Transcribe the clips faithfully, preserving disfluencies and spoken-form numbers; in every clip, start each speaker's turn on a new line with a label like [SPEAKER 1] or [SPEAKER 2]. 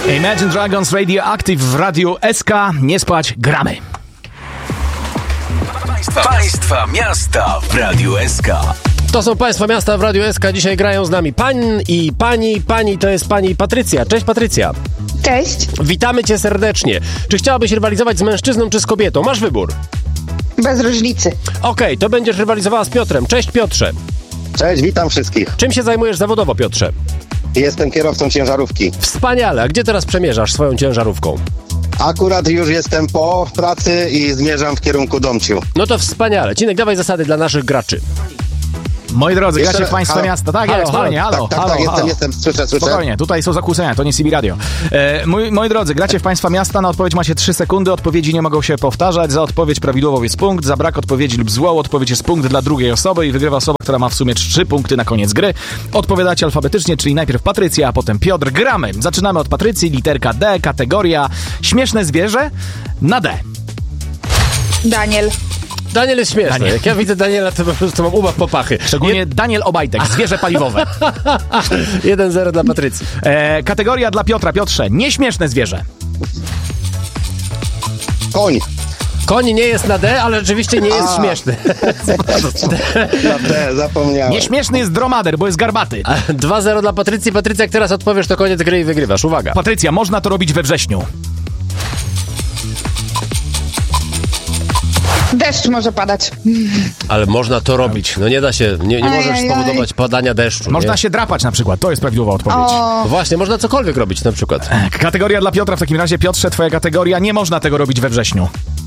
[SPEAKER 1] Imagine Dragons Radioactive w Radiu S K. Nie spać, gramy.
[SPEAKER 2] Państwa, państwa miasta w Radiu S K.
[SPEAKER 3] To są Państwa miasta w Radiu S K. Dzisiaj grają z nami pan i pani. Pani to jest pani Patrycja. Cześć, Patrycja.
[SPEAKER 4] Cześć.
[SPEAKER 3] Witamy cię serdecznie. Czy chciałabyś rywalizować z mężczyzną czy z kobietą? Masz wybór.
[SPEAKER 4] Bez różnicy.
[SPEAKER 3] Okej, okay, to będziesz rywalizowała z Piotrem. Cześć, Piotrze.
[SPEAKER 5] Cześć, witam wszystkich.
[SPEAKER 3] Czym się zajmujesz zawodowo, Piotrze?
[SPEAKER 5] Jestem kierowcą ciężarówki.
[SPEAKER 3] Wspaniale. A gdzie teraz przemierzasz swoją ciężarówką?
[SPEAKER 5] Akurat już jestem po pracy i zmierzam w kierunku Domciu.
[SPEAKER 3] No to wspaniale. Cinek, dawaj zasady dla naszych graczy.
[SPEAKER 1] Moi drodzy,
[SPEAKER 5] Jeszcze-
[SPEAKER 1] gracie w Państwa
[SPEAKER 5] halo.
[SPEAKER 1] miasta. Tak,
[SPEAKER 3] Halo,
[SPEAKER 1] jak spokojnie,
[SPEAKER 3] halo.
[SPEAKER 1] halo,
[SPEAKER 5] tak, tak,
[SPEAKER 1] halo,
[SPEAKER 5] tak, jestem,
[SPEAKER 1] halo.
[SPEAKER 5] jestem, słyszę, słyszę.
[SPEAKER 1] Spokojnie, tutaj są zakłócenia, to nie C B Radio. E, moi, moi drodzy, gracie w Państwa miasta, na odpowiedź macie trzy sekundy, odpowiedzi nie mogą się powtarzać, za odpowiedź prawidłową jest punkt, za brak odpowiedzi lub złą odpowiedź jest punkt dla drugiej osoby i wygrywa osoba, która ma w sumie trzy punkty na koniec gry. Odpowiadacie alfabetycznie, czyli najpierw Patrycja, a potem Piotr. Gramy. Zaczynamy od Patrycji, literka D, kategoria śmieszne zwierzę na D.
[SPEAKER 4] Daniel.
[SPEAKER 3] Daniel jest śmieszny.
[SPEAKER 1] Daniel.
[SPEAKER 3] Jak ja widzę Daniela, to po prostu mam ubaw popachy.
[SPEAKER 1] Szczególnie Daniel Obajtek, zwierzę paliwowe.
[SPEAKER 3] jeden zero dla Patrycji.
[SPEAKER 1] E, kategoria dla Piotra. Piotrze, nieśmieszne zwierzę.
[SPEAKER 5] Koń.
[SPEAKER 3] Koń nie jest na D, ale rzeczywiście nie jest
[SPEAKER 5] A.
[SPEAKER 3] śmieszny.
[SPEAKER 5] Na D, zapomniałem.
[SPEAKER 1] Nieśmieszny jest dromader, bo jest garbaty.
[SPEAKER 3] dwa zero dla Patrycji. Patrycja, jak teraz odpowiesz, to koniec gry i wygrywasz. Uwaga.
[SPEAKER 1] Patrycja, można to robić we wrześniu.
[SPEAKER 4] Deszcz może padać.
[SPEAKER 3] Ale można to robić. No nie da się, nie, nie
[SPEAKER 4] Aj,
[SPEAKER 3] możesz
[SPEAKER 4] aj,
[SPEAKER 3] spowodować padania deszczu.
[SPEAKER 1] Można
[SPEAKER 3] nie?
[SPEAKER 1] się drapać na przykład, to jest prawidłowa odpowiedź.
[SPEAKER 4] O,
[SPEAKER 3] No właśnie, można cokolwiek robić na przykład.
[SPEAKER 1] Kategoria dla Piotra, w takim razie Piotrze, twoja kategoria, nie można tego robić we wrześniu.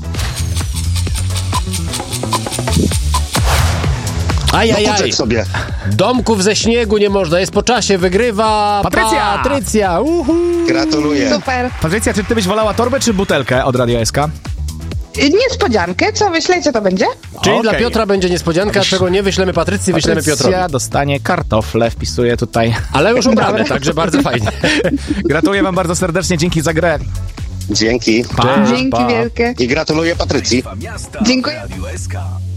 [SPEAKER 3] Ajajaj.
[SPEAKER 5] Poczek sobie.
[SPEAKER 3] Domków ze śniegu nie można, jest po czasie, wygrywa
[SPEAKER 1] Patrycja!
[SPEAKER 3] Patrycja. Uhu.
[SPEAKER 5] Gratuluję.
[SPEAKER 4] super.
[SPEAKER 1] Patrycja, czy ty byś wolała torbę czy butelkę od Radia S K?
[SPEAKER 4] Niespodziankę, co myślicie, to będzie?
[SPEAKER 3] Czyli
[SPEAKER 1] Okej.
[SPEAKER 3] dla Piotra będzie niespodzianka, czego nie wyślemy Patrycji, wyślemy Piotrowi.
[SPEAKER 1] Patrycja dostanie kartofle, wpisuję tutaj.
[SPEAKER 3] Ale już ubrane, także bardzo fajnie.
[SPEAKER 1] Gratuluję wam bardzo serdecznie, dzięki za grę.
[SPEAKER 5] Dzięki.
[SPEAKER 1] Pa,
[SPEAKER 4] Dzięki
[SPEAKER 1] pa.
[SPEAKER 4] wielkie.
[SPEAKER 5] I gratuluję Patrycji.
[SPEAKER 2] Miasta
[SPEAKER 4] Dziękuję.
[SPEAKER 2] w Radiu S K.